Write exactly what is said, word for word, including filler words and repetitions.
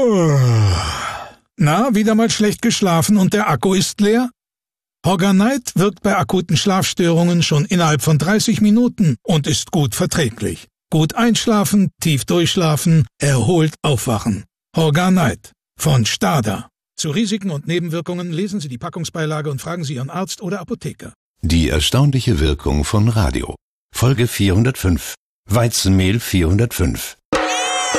Na, wieder mal schlecht geschlafen und der Akku ist leer? Horganite wirkt bei akuten Schlafstörungen schon innerhalb von dreißig Minuten und ist gut verträglich. Gut einschlafen, tief durchschlafen, erholt aufwachen. Horganite von Stada. Zu Risiken und Nebenwirkungen lesen Sie die Packungsbeilage und fragen Sie Ihren Arzt oder Apotheker. Die erstaunliche Wirkung von Radio. Folge vierhundertfünf. Weizenmehl vierhundertfünf.